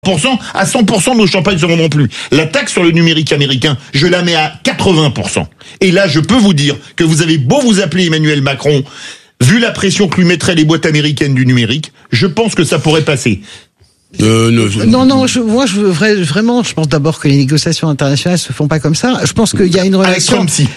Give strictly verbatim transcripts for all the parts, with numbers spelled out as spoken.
pour cent, à cent pour cent nos champagnes seront non plus. La taxe sur le numérique américain, je la mets à quatre-vingts pour cent. Et là, je peux vous dire que vous avez beau vous appeler Emmanuel Macron, vu la pression que lui mettraient les boîtes américaines du numérique, je pense que ça pourrait passer. Euh, ne, je... Non, non, je, moi, je veux vraiment, je pense d'abord que les négociations internationales se font pas comme ça. Je pense qu'il y a une relation. Avec Trump, si.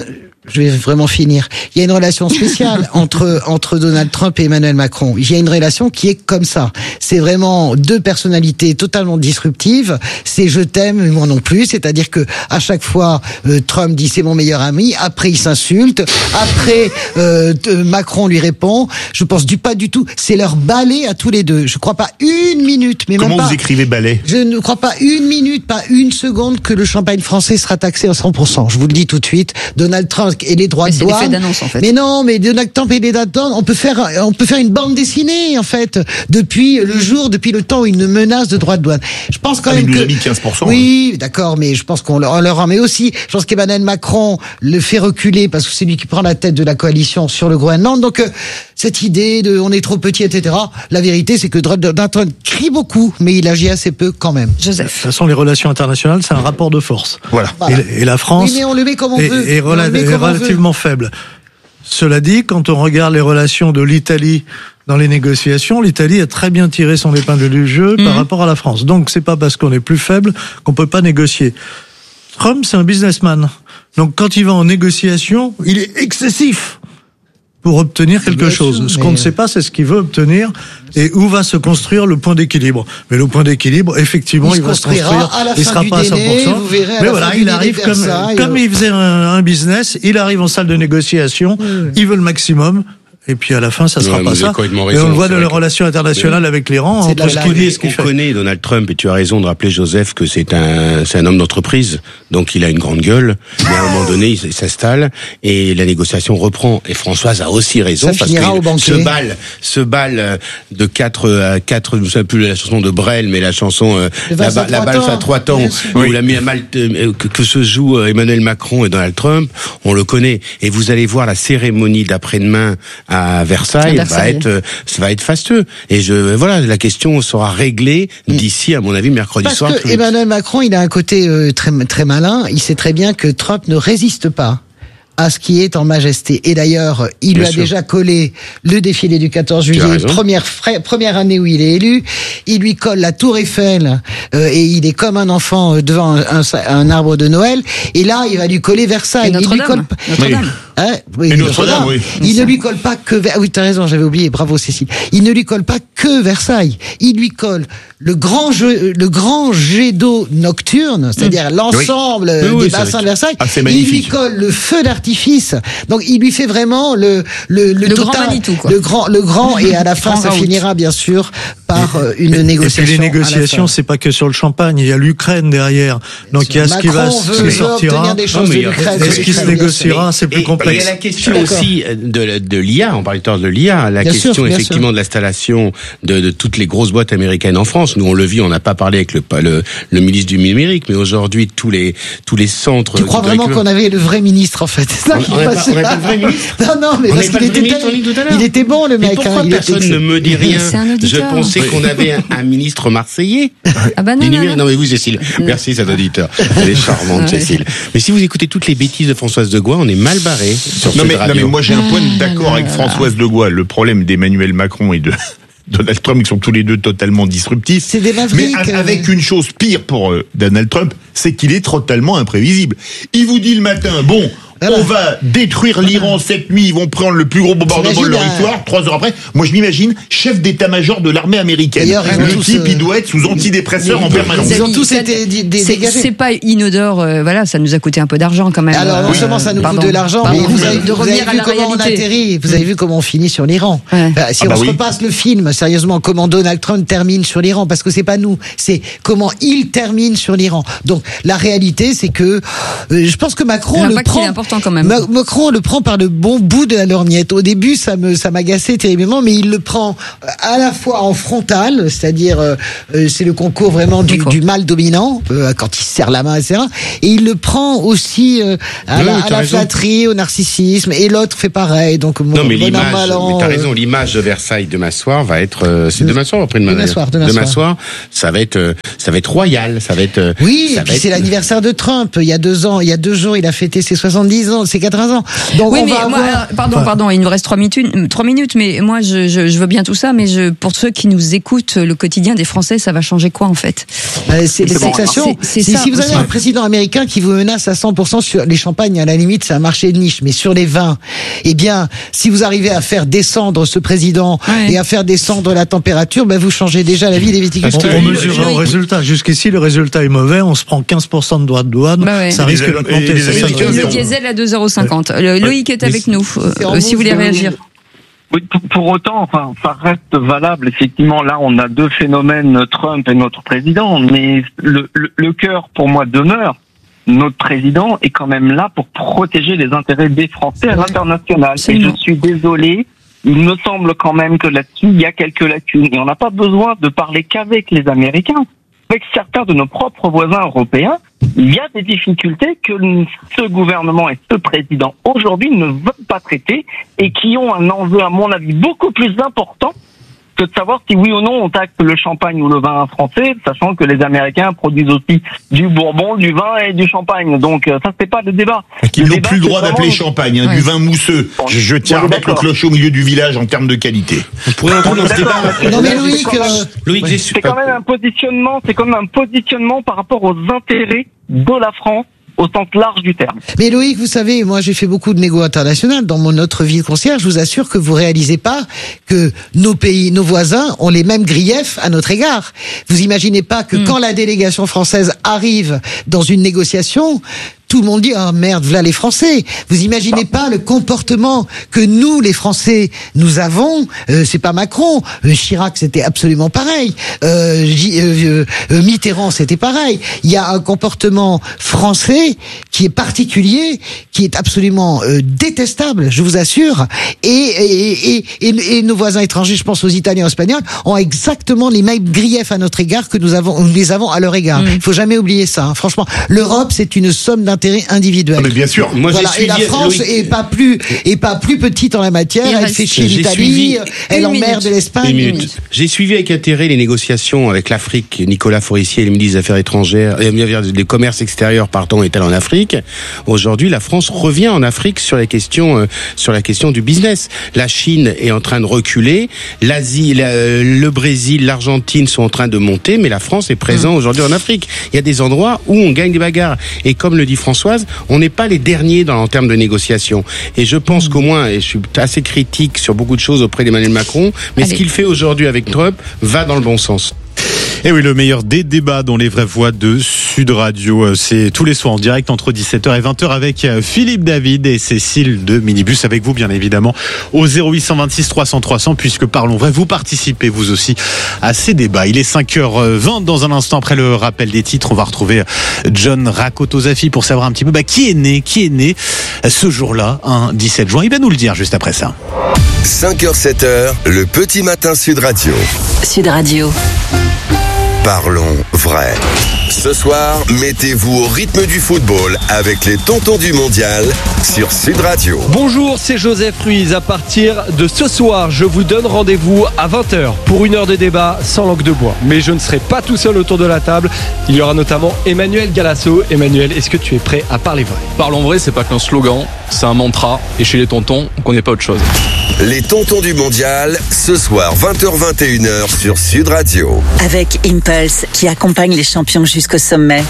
Je vais vraiment finir. Il y a une relation spéciale entre entre Donald Trump et Emmanuel Macron. Il y a une relation qui est comme ça. C'est vraiment deux personnalités totalement disruptives. C'est je t'aime, moi non plus. C'est-à-dire que à chaque fois, euh, Trump dit c'est mon meilleur ami. Après, il s'insulte. Après, euh, Macron lui répond. Je pense du pas du tout. C'est leur balai à tous les deux. Je crois pas une minute. Mais comment même pas, vous écrivez balai? Je ne crois pas une minute, pas une seconde que le champagne français sera taxé à cent pour cent. Je vous le dis tout de suite. Donald Trump et les droits mais de c'est douane. l'effet d'annonce, en fait. Mais non, mais Donald Trump et les droits de douane, on peut faire, on peut faire une bande dessinée, en fait, depuis le jour, depuis le temps où il ne menace de droits de douane. Je pense quand ah, même il nous que. a mis quinze pour cent. Oui, hein. D'accord, mais je pense qu'on leur, on leur en met aussi. Je pense qu'Emmanuel Macron le fait reculer parce que c'est lui qui prend la tête de la coalition sur le Groenland. Donc, euh, cette idée de on est trop petit, et cetera. La vérité, c'est que Donald Trump crie beaucoup, mais il agit assez peu quand même. Joseph. De toute façon, les relations internationales, c'est un rapport de force. Voilà. voilà. Et, et la France oui, mais on le met comme on est, veut. est, rela- est relativement faible. Cela dit, quand on regarde les relations de l'Italie dans les négociations, l'Italie a très bien tiré son épingle du jeu mmh. par rapport à la France. Donc, c'est pas parce qu'on est plus faible qu'on peut pas négocier. Trump, c'est un businessman. Donc, quand il va en négociation, il est excessif pour obtenir quelque chose. Ce qu'on ne sait pas, c'est ce qu'il veut obtenir et où va se construire le point d'équilibre. Mais le point d'équilibre, effectivement, il, il va se construire. Il sera pas à cent pour cent. Mais voilà, il arrive comme, comme il faisait un, un business, il arrive en salle de négociation, mmh. il veut le maximum. Et puis à la fin, ça sera ouais, pas ça. Raison, et on le voit dans les relations internationales mais avec l'Iran, entre ce qu'il dit et ce qu'il fait. On connaît Donald Trump, et tu as raison de rappeler, Joseph, que c'est un, c'est un homme d'entreprise. Donc il a une grande gueule. Mais à un moment donné, il s'installe et la négociation reprend. Et Françoise a aussi raison ça parce que ce bal, ce bal de quatre à quatre, je ne sais plus la chanson de Brel, mais la chanson euh, la, ba, la balle à trois temps, où la mis à mal que, que se joue Emmanuel Macron et Donald Trump, on le connaît. Et vous allez voir la cérémonie d'après-demain à Versailles, à va être, ça va être fastueux. Et je, voilà, la question sera réglée d'ici, à mon avis, mercredi Parce soir. Parce que Emmanuel Macron, il a un côté euh, très, très malin. Il sait très bien que Trump ne résiste pas à ce qui est en majesté. Et d'ailleurs, il lui a déjà collé le défilé du quatorze juillet, première, fra- première année où il est élu. Il lui colle la Tour Eiffel, euh, et il est comme un enfant devant un, un, un arbre de Noël. Et là, il va lui coller Versailles. Et il lui colle pas. Notre-Dame. Hein oui, et Notre-Dame, oui. Il ne lui colle pas que Ver... oui, t'as raison, j'avais oublié. Bravo, Cécile. Il ne lui colle pas que Versailles. Il lui colle le grand jeu, le grand jet d'eau nocturne, c'est-à-dire mmh. l'ensemble oui. des oui, bassins de Versailles. Ah, il lui colle le feu d'artifice. Donc, il lui fait vraiment le le le, le total, grand Manitou, quoi. le grand le grand et à la fin, ça finira bien sûr par euh, une et, négociation. Et puis les négociations, c'est pas que sur le champagne. Il y a l'Ukraine derrière. Donc il y a ce qui va se sortira. Et ce qui se négociera, c'est plus complexe. Il y a la question aussi de, de l'I A, on parlait tout à l'heure de l'I A, la bien question sûr, effectivement sûr. de l'installation de, de toutes les grosses boîtes américaines en France. Nous on le vit, on n'a pas parlé avec le, le, le ministre du numérique, mais aujourd'hui tous les tous les centres. Tu crois vraiment qu'on avait le vrai ministre en fait? C'est ça qui passe. On n'a pas le vrai ministre. Non non, mais on parce qu'il était ministre, tout à l'heure. Il était bon le mec. Mais pourquoi hein, personne était... ne me dit rien? Je pensais qu'on avait un, un ministre marseillais. Ah bah non, non, non. non mais vous Cécile, merci cet auditeur. Elle est charmante Cécile. Mais si vous écoutez toutes les bêtises de Françoise de Gouin, on est mal barré sur non, cette mais, radio. Non mais moi j'ai un point d'accord avec Françoise de Gouin. Le problème d'Emmanuel Macron et de Donald Trump, ils sont tous les deux totalement disruptifs. C'est des mais avec une chose pire pour euh, Donald Trump, c'est qu'il est totalement imprévisible. Il vous dit le matin, bon, voilà. on va détruire l'Iran cette nuit, ils vont prendre le plus gros bombardement de leur euh... histoire, trois heures après. Moi, je m'imagine chef d'état-major de l'armée américaine. Le type, euh... il doit être sous antidépresseurs en permanence. Ils ont tous été dégagés. C'est pas inodore, euh, voilà, ça nous a coûté un peu d'argent quand même. Alors, non oui. seulement ça nous Pardon. coûte de l'argent, Pardon. mais vous, vous avez, de vous avez vu comment on atterrit, vous avez vu comment on finit sur l'Iran. Ouais. Enfin, si ah bah on oui. se repasse le film, sérieusement, comment Donald Trump termine sur l'Iran, parce que c'est pas nous, c'est comment il termine sur l'Iran. Donc, la réalité, c'est que, euh, je pense que Macron le prend, important quand même. Macron le prend par le bon bout de la lorgnette. Au début, ça me ça m'agaçait terriblement, mais il le prend à la fois en frontal, c'est-à-dire euh, c'est le concours vraiment du, du mal dominant euh, quand il se serre la main, et cetera. Et il le prend aussi euh, à oui, la, à la flatterie, au narcissisme. Et l'autre fait pareil. Donc non, bon, mais bon l'image, an, mais t'as raison, l'image de Versailles demain soir va être, euh, c'est demain soir ou après demain, demain soir, demain, demain soir. soir, ça va être, euh, ça va être royal, ça va être. Oui, ça et puis être... c'est l'anniversaire de Trump. Il y a deux ans, il y a deux jours, il a fêté ses soixante-dix ans, ses quatre-vingts ans. Donc oui, on mais va moi, avoir... alors, pardon, enfin... pardon, il nous reste trois minutes, trois minutes, mais moi, je, je, je veux bien tout ça, mais je, pour ceux qui nous écoutent, le quotidien des Français, ça va changer quoi en fait? Euh, c'est les taxations. C'est, c'est ça, si vous avez un président américain qui vous menace à cent pour cent sur les champagnes, à la limite, c'est un marché de niche, mais sur les vins, eh bien, si vous arrivez à faire descendre ce président ouais. et à faire descendre la température, ben vous changez déjà la vie des viticulteurs. On mesure au résultat. Jusqu'ici, le résultat est mauvais. On se prend quinze pour cent de droits de douane. Bah ouais. Ça risque d'augmenter. Et, et, et le diesel à deux euros cinquante. Ouais. Loïc est avec nous. Euh, si vous voulez réagir. Oui, pour, pour autant, enfin, ça reste valable. Effectivement, là, on a deux phénomènes, Trump et notre président. Mais le, le, le cœur, pour moi, demeure. Notre président est quand même là pour protéger les intérêts des Français à l'international. Et je suis désolé, il me semble quand même que là-dessus, il y a quelques lacunes. Et on n'a pas besoin de parler qu'avec les Américains. Avec certains de nos propres voisins européens, il y a des difficultés que ce gouvernement et ce président aujourd'hui ne veulent pas traiter et qui ont un enjeu, à mon avis, beaucoup plus important que de savoir si oui ou non on taxe le champagne ou le vin français, sachant que les Américains produisent aussi du bourbon, du vin et du champagne. Donc ça, c'est pas le débat. Qu'ils n'ont plus le droit d'appeler champagne, hein, ouais. du vin mousseux. Bon, je, je tiens à remettre le clocher au milieu du village en termes de qualité. On pourrait entrer dans ce débat. Non mais Loïc, c'est, euh, Loïc ouais. c'est quand même un positionnement, c'est quand même un positionnement par rapport aux intérêts de la France au sens large du terme. Mais Loïc, vous savez, moi j'ai fait beaucoup de négo internationales dans mon autre ville concierge. Je vous assure que vous réalisez pas que nos pays, nos voisins ont les mêmes griefs à notre égard. Vous imaginez pas que mmh. quand la délégation française arrive dans une négociation, tout le monde dit ah oh, merde, voilà les Français. Vous imaginez pas le comportement que nous les Français nous avons. Euh, c'est pas Macron, euh, Chirac c'était absolument pareil. Euh, euh, euh, Mitterrand c'était pareil. Il y a un comportement français qui est particulier, qui est absolument euh, détestable, je vous assure. Et et, et et et nos voisins étrangers, je pense aux Italiens, aux Espagnols, ont exactement les mêmes griefs à notre égard que nous avons, nous les avons à leur égard. Il mmh. faut jamais oublier ça. Hein. Franchement, l'Europe c'est une somme d'intérêts individuel. Mais bien sûr. Moi, voilà. Et la France Loïc... est pas plus est pas plus petite en la matière. Il elle reste... fait chier l'Italie, elle emmerde l'Espagne. J'ai suivi avec intérêt les négociations avec l'Afrique. Nicolas Forissier, le ministre des Affaires étrangères, euh, des commerces extérieurs, pardon, est allé en Afrique. Aujourd'hui, la France revient en Afrique sur la question euh, sur la question du business. La Chine est en train de reculer. L'Asie, la, euh, le Brésil, l'Argentine sont en train de monter, mais la France est présente mmh. aujourd'hui en Afrique. Il y a des endroits où on gagne des bagarres. Et comme le dit Françoise, on n'est pas les derniers dans, en termes de négociation. Et je pense qu'au moins, et je suis assez critique sur beaucoup de choses auprès d'Emmanuel Macron, mais Allez. ce qu'il fait aujourd'hui avec Trump va dans le bon sens. Et oui, le meilleur des débats dans les vraies voix de Sud Radio, c'est tous les soirs en direct entre dix-sept heures et vingt heures avec Philippe David et Cécile de Minibus, avec vous bien évidemment au zéro huit deux six trois cents trois cents, puisque Parlons Vrai, vous participez vous aussi à ces débats. Il est cinq heures vingt, dans un instant après le rappel des titres, on va retrouver John Rakotozafi pour savoir un petit peu bah, qui est né, qui est né ce jour-là, un dix-sept juin. Il va nous le dire juste après ça. cinq heures sept heures, le petit matin Sud Radio. Sud Radio. Parlons vrai. Ce soir, mettez-vous au rythme du football avec les tontons du mondial sur Sud Radio. Bonjour, c'est Joseph Ruiz. À partir de ce soir, je vous donne rendez-vous à vingt heures pour une heure de débat sans langue de bois. Mais je ne serai pas tout seul autour de la table. Il y aura notamment Emmanuel Galasso. Emmanuel, est-ce que tu es prêt à parler vrai ? Parlons vrai, c'est pas qu'un slogan, c'est un mantra. Et chez les tontons, on connaît pas autre chose. Les tontons du mondial, ce soir vingt heures vingt et une heures sur Sud Radio. Avec Impulse, qui accompagne les champions jusqu'au sommet.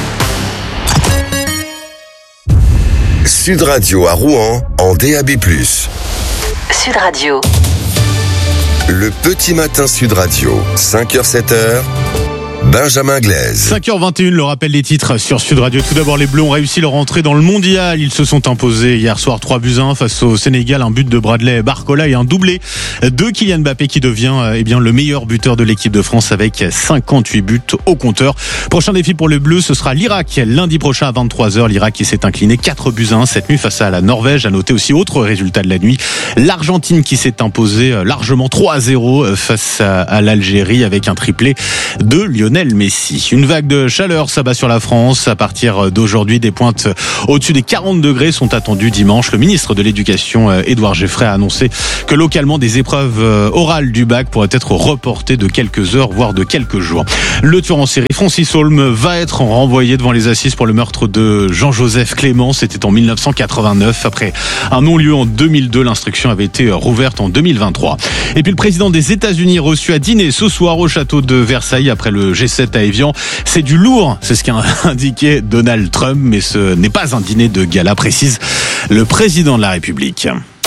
Sud Radio à Rouen, en D A B plus. Sud Radio. Le petit matin Sud Radio, cinq heures sept heures. Benjamin Glaise. cinq heures vingt et une, le rappel des titres sur Sud Radio. Tout d'abord, les Bleus ont réussi leur entrée dans le mondial. Ils se sont imposés hier soir trois buts à un face au Sénégal. Un but de Bradley Barcola et un doublé de Kylian Mbappé qui devient eh bien, le meilleur buteur de l'équipe de France avec cinquante-huit buts au compteur. Prochain défi pour les Bleus, ce sera l'Irak. Lundi prochain à vingt-trois heures, l'Irak qui s'est incliné quatre buts à un cette nuit face à la Norvège. À noter aussi autre résultat de la nuit. L'Argentine qui s'est imposée largement trois à zéro face à, à l'Algérie avec un triplé de Lionel Messi. Une vague de chaleur s'abat sur la France. À partir d'aujourd'hui, des pointes au-dessus des quarante degrés sont attendues dimanche. Le ministre de l'Éducation, Édouard Geffray, a annoncé que localement, des épreuves orales du bac pourraient être reportées de quelques heures, voire de quelques jours. Le tueur en série, Francis Holm, va être renvoyé devant les assises pour le meurtre de Jean-Joseph Clément. C'était en mille neuf cent quatre-vingt-neuf. Après un non-lieu en deux mille deux, l'instruction avait été rouverte en deux mille vingt-trois. Et puis le président des États-Unis reçu à dîner ce soir au château de Versailles après le G sept à Évian. C'est du lourd, c'est ce qu'a indiqué Donald Trump, mais ce n'est pas un dîner de gala, précise le président de la République.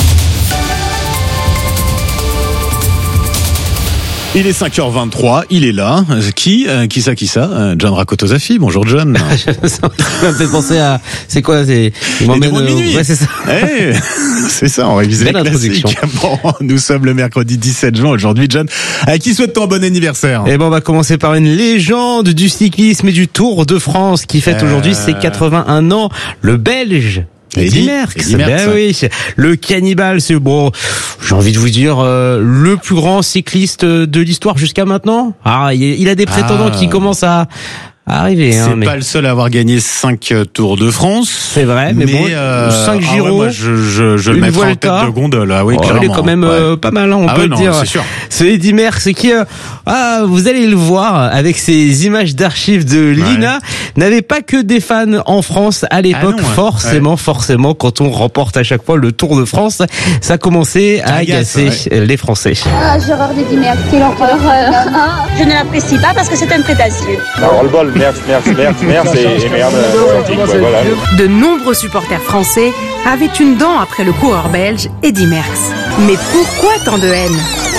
Il est cinq heures vingt-trois, il est là. Qui euh, Qui ça, qui ça John Rakotozafi, bonjour John. Je me fait penser à... C'est quoi c'est... Il m'emmène... de minuit. Ouais, c'est ça. Hey, c'est ça, on révise les classiques. Bon, nous sommes le mercredi dix-sept juin aujourd'hui, John. À qui souhaite-t-on un bon anniversaire? Eh ben, on va commencer par une légende du cyclisme et du Tour de France qui fête euh... aujourd'hui ses quatre-vingt-un ans. Le Belge Eddy Merckx, ben oui, le cannibale, c'est bon, j'ai envie de vous dire euh, le plus grand cycliste de l'histoire jusqu'à maintenant. Ah, il a des prétendants ah. qui commencent à arriver. C'est hein, mais... pas le seul à avoir gagné cinq Tours de France. C'est vrai, mais, mais bon, euh... cinq Giro, ah ouais, moi je, je, je le mettrai en tête de gondole. Ah oui, oh, clairement. Il est quand même ouais. euh, pas mal, hein, on ah peut ouais, le non, dire. C'est sûr. C'est Eddy Merckx qui, euh, ah, vous allez le voir avec ces images d'archives de l'I N A, ouais. n'avait pas que des fans en France à l'époque. Ah non, ouais. Forcément, ouais. forcément, quand on remporte à chaque fois le Tour de France, ça commençait à agace, agacer ouais. les Français. Ah, j'ai horreur d'Eddy Merckx, quelle horreur. Je ne l'apprécie pas parce que c'est un prétentieux. Alors le bol, Merckx, Merckx, Merckx. Merckx et, et merde, ouais, voilà. De nombreux supporters français avaient une dent après le coureur belge Eddy Merckx. Mais pourquoi tant de haine ?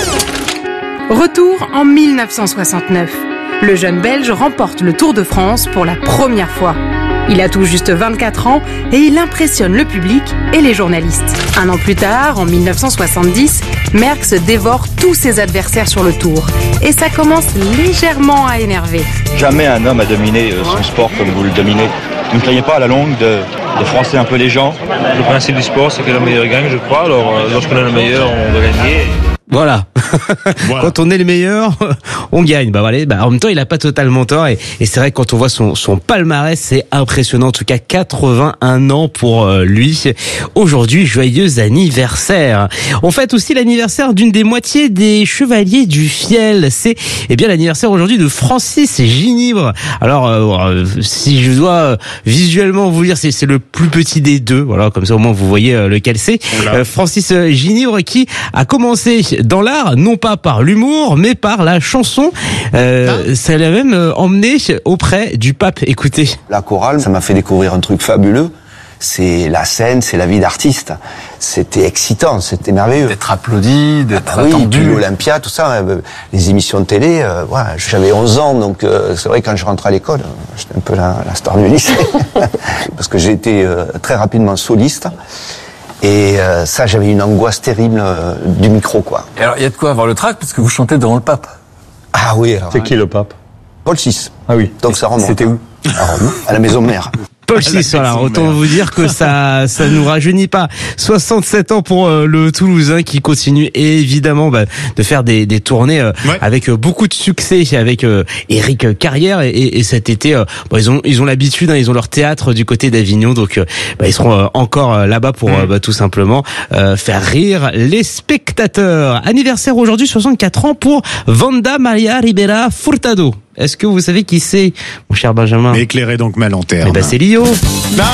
Retour en mille neuf cent soixante-neuf. Le jeune Belge remporte le Tour de France pour la première fois. Il a tout juste vingt-quatre ans et il impressionne le public et les journalistes. Un an plus tard, en mille neuf cent soixante-dix, Merckx dévore tous ses adversaires sur le Tour. Et ça commence légèrement à énerver. Jamais un homme a dominé son sport comme vous le dominez. Vous ne croyez pas à la longue de, de froisser un peu les gens? Le principe du sport, c'est que le meilleur gagne, je crois. Alors, lorsqu'on est le meilleur, on doit gagner. Voilà. voilà. Quand on est le meilleur, on gagne. Bah voilà. Bah en même temps, il a pas totalement tort. Et, et c'est vrai que quand on voit son, son palmarès, c'est impressionnant. En tout cas, quatre-vingt-un ans pour lui. Aujourd'hui, joyeux anniversaire. On fête aussi l'anniversaire d'une des moitiés des Chevaliers du Fiel. C'est eh bien l'anniversaire aujourd'hui de Francis Ginibre. Alors, euh, si je dois visuellement vous dire, c'est, c'est le plus petit des deux. Voilà, comme ça au moins vous voyez lequel c'est. Euh, Francis Ginibre qui a commencé dans l'art, non pas par l'humour, mais par la chanson. Euh, ah. Ça l'a même emmené auprès du pape. Écoutez. La chorale, ça m'a fait découvrir un truc fabuleux. C'est la scène, c'est la vie d'artiste. C'était excitant, c'était merveilleux. D'être applaudi, d'être ah, oui, attendu. Oui, l'Olympia, tout ça, les émissions de télé. Euh, voilà, j'avais onze ans, donc euh, c'est vrai quand je rentrais à l'école, j'étais un peu la, la star du lycée. Parce que j'ai été euh, très rapidement soliste. Et euh, ça, j'avais une angoisse terrible euh, du micro, quoi. Et alors, il y a de quoi avoir le trac, parce que vous chantez devant le pape. Ah oui. Alors, c'est qui le pape? Paul six. Ah oui. Donc ça remonte. C'était où? À Rome, à la maison mère. Paul six, voilà. Autant vous dire que ça, ça nous rajeunit pas. soixante-sept ans pour euh, le Toulousain qui continue évidemment bah, de faire des, des tournées euh, ouais. avec euh, beaucoup de succès avec euh, Éric Carrière et, et, et cet été, euh, bah, ils ont ils ont l'habitude, hein, ils ont leur théâtre du côté d'Avignon, donc euh, bah, ils seront euh, encore euh, là-bas pour mmh. euh, bah, tout simplement euh, faire rire les spectateurs. Anniversaire aujourd'hui, soixante-quatre ans pour Wanda Maria Ribeira Furtado. Est-ce que vous savez qui c'est, mon cher Benjamin? Éclairez donc ma lanterne. Eh ben, c'est Lio. Ah